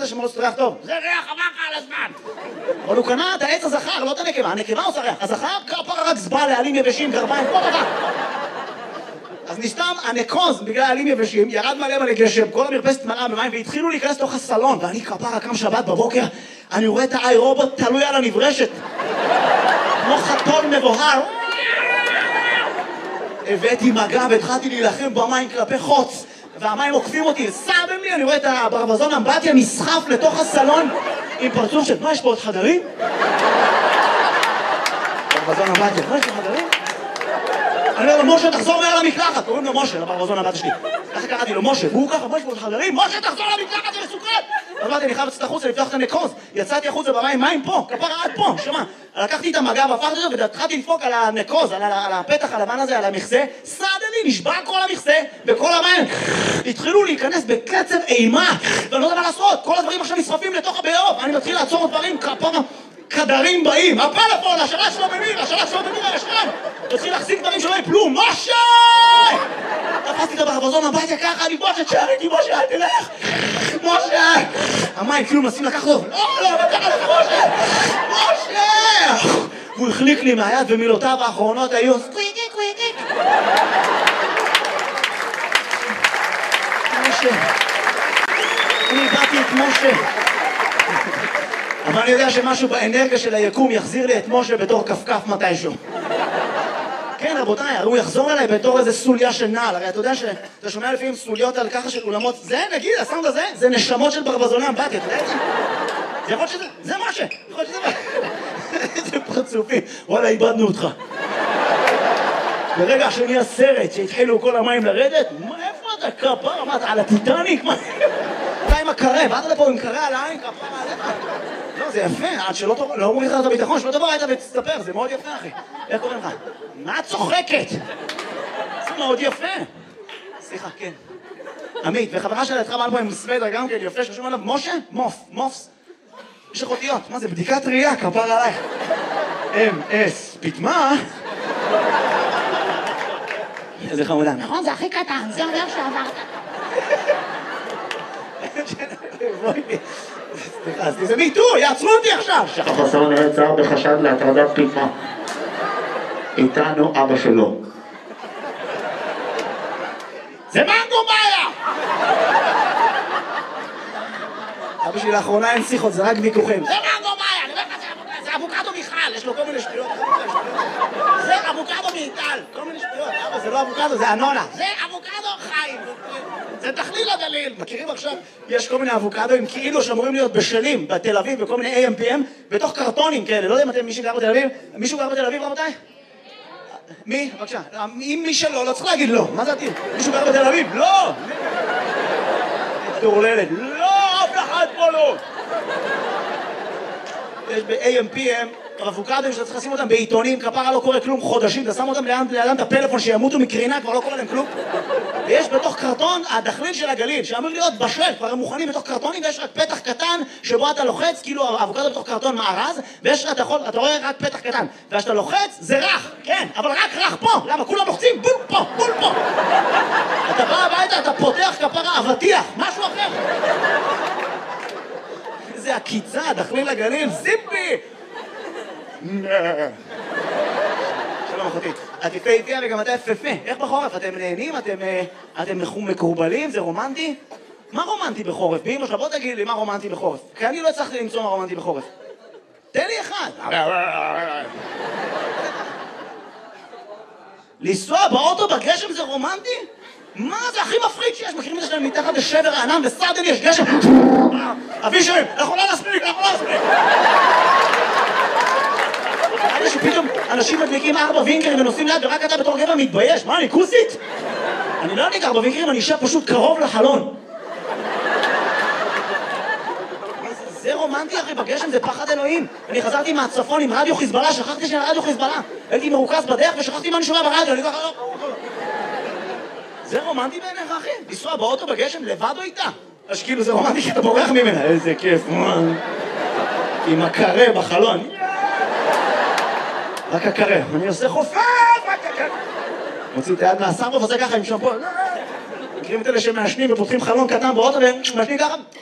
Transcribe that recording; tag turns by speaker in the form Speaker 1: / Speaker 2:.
Speaker 1: הזה שמולץ ריח טוב? זה ריח עבר לך על הזמן. אבל הוא קנה את העץ הזכר, לא את הנקבה. הנקבה עושה ריח. הזכר כפרה רק זבלה, עלים יבשים, גרביים, כל דבר. אז נסתם הנקוז בגלל עלים יבשים, ירד מלא גשם, כל המרפסת מלאה במים, והתחילו להיכנס לתוך הסלון, ואני כפרה קם שבת בבוקר, אני רואה את האי רובוט תלוי על הנברשת. כמו חתול מבוהר. הבאתי מגע והתחלתי להילחם במים כלפי חוץ, והמים עוקפים אותי, סתם לי, אני רואה את הברווזון אמבטיה נסחף לתוך הסלון עם פרצוף של, מה יש פה עוד חדרים? ברווזון אמבטיה, מה יש פה חדרים? אני אומר לו, משה, תחזור מעל המקלחת. קוראים לו משה, לברווזון הבת שלי. ככה קראתי לו, משה, והוא ככה, מה יש פה עוד חדרים? משה, תחזור למקלחת, זה מסוכן! אז אמרתי, אני חייב לצאת החוצה, לפתוח את הנקוז. יצאתי החוצה במים, מים פה, כפרה עד פה, שמע. לקחתי את המגע והפכתי אותו והתחלתי לדפוק על הנקוז, על הפתח הלבן הזה, על המכסה. סעדלי, נשבר כל המכסה, וכל המים התחילו להיכנס בקצב אימה. ואני לא יודע מה לעשות, כל הדברים עכשיו נשרפים לתוך הבאוב. אני מתחיל לעצור דברים, כפרה, כדרים באים, הפלאפון, השלט שלו במיר, הישן. התחיל להחזיק דברים שלא יפלו, משה! תפסתי את הברווזון הביתה ככה, אני משה, תשאר איתי, משה, אל תלך! משה! המים כאילו מנסים לקחת לו, לא, לקחת לך, משה! הוא החליק לי מהיד ומילותיו האחרונות היו סקוויקיק. משה. אני באתי את משה. אבל אני יודע שמשהו באנרגיה של היקום יחזיר לי את משה בתור כפכף מתישהו. כן, רבותיי, הוא יחזור אליי בתור איזה סוליה של נעל. הרי אתה יודע שאתה שומע לפעמים סוליות על ככה של אולמות. זה, נגיד, הסאונד הזה, זה נשמות של ברווזוני אמבטיה, אתה יודע את זה? זה יכול להיות שזה, זה משה. יכול להיות שזה איזה פרצופים. וואלה, איבדנו אותך. ברגע השני הסרט שהתחילו כל המים לרדת, איפה אתה כפר? אמרת, על הטיטניק? אתה עם הקרה, באת לפה עם קרה על העין, כפר עליך. לא, זה יפה, עד שלא אומרים לך את הביטחון, שלא תבוא היית ותסתפר, זה מאוד יפה, אחי. איך קוראים לך? מה את צוחקת? זה מאוד יפה. סליחה, כן. עמית, וחברה שלה התחברה פה עם סוודר גם כן, יפה, ששום עליו, משה? מופס. יש לך אותיות, מה זה? בדיקת ראייה, כפר עלייך. M.S. פתמה? איזה חמודה. נכון, זה הכי קטן, זה אומר שעברת. סליחה, זה מיטו, יעצרו אותי עכשיו!
Speaker 2: החסר נעצר בחשד להטרדת פתמה. איתנו אבא שלו.
Speaker 1: זה מנגו מאיה! אבא שלי לאחרונה אין שיחות, זה רק ויכוחים. זה מנגו מאיה! אני אומר לך, זה אבוקדו מיכל, יש לו כל מיני שטויות. זה אבוקדו מאיטל, כל מיני שטויות. אבא, זה לא אבוקדו, זה אנונה. זה אבוקדו חיים. זה תכליל הגליל. מכירים עכשיו? יש כל מיני אבוקדוים כאילו שאמורים להיות בשלים בתל אביב, בכל מיני AMPM, בתוך קרטונים כאלה. לא יודע אם אתם מישהו גר בתל אביב? מישהו גר בתל אביב, רבותיי? מי? בבקשה. אם מי שלא, לא צריך להגיד לא. מה זה עתיד? מישהו גר בתל אביב? לא! תורללת. לא! אף אחד פה לא! יש ב-AMPM אבוקדוים שאתה צריך לשים אותם בעיתונים, כפרה לא קורה כלום חודשים, אתה שם אותם לידם את הפלאפון שימותו מקרינה, כבר לא קורה להם כלום. ויש בתוך קרטון הדחליל של הגליל, שאמור להיות בשל, כבר הם מוכנים בתוך קרטונים, ויש רק פתח קטן שבו אתה לוחץ, כאילו האבוקדו בתוך קרטון מארז, ויש אתה רואה רק פתח קטן, וכשאתה לוחץ זה רך, כן, אבל רק רך פה, למה? כולם לוחצים בול פה, בול פה. אתה בא הביתה, אתה פותח כפרה אבטיח, משהו אחר. איזה עקיצה, דחליל הגליל, זיפי! שלום אחותי, את יפה איתי וגם אתה יפה. איך בחורף? אתם נהנים? אתם מקורבלים? זה רומנטי? מה רומנטי בחורף? באמא שלה, בוא תגיד לי מה רומנטי בחורף, כי אני לא הצלחתי למצוא מה רומנטי בחורף. תן לי אחד. לנסוע באוטו בגשם זה רומנטי? מה זה הכי מפחיד שיש? מכירים את זה שלהם מתחת לשבר הענן וסעדני יש גשם? אבישרים, אנחנו לא נספיק! אני שפתאום אנשים מדליקים 4 וינקרים ונוסעים ליד ורק אתה בתור גבר מתבייש. מה, אני כוסית? אני לא אדליק 4 וינקרים, אני אשב פשוט קרוב לחלון. זה רומנטי אחי, בגשם זה פחד אלוהים. אני חזרתי מהצפון עם רדיו חיזבאללה, שכחתי שאני רדיו חיזבאללה. הייתי מרוכז בדרך ושכחתי מה אני שומע ברדיו, אני ככה לא... זה רומנטי בעיניך אחי? לנסוע באוטו בגשם לבד או איתה? אז כאילו זה רומנטי כי אתה בורח ממנה. איזה כיף, עם הקרה בחלון. רק הקרה, אני עושה חופף, רק הקרה. מוציא את היד מהסרבוף, עושה ככה עם שמפו. מכירים את אלה שמעשנים ופותחים חלון קטן באוטו ומעשנים ככה?